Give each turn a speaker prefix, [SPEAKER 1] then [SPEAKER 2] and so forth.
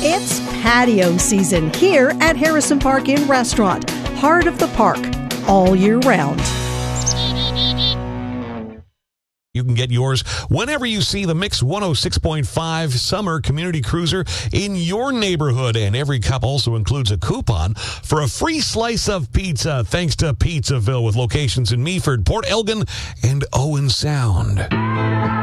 [SPEAKER 1] It's patio season here at Harrison Park Inn Restaurant, heart of the park, all year round.
[SPEAKER 2] You can get yours whenever you see the Mix 106.5 Summer Community Cruiser in your neighborhood. And every cup also includes a coupon for a free slice of pizza, thanks to Pizzaville, with locations in Meaford, Port Elgin, and Owen Sound.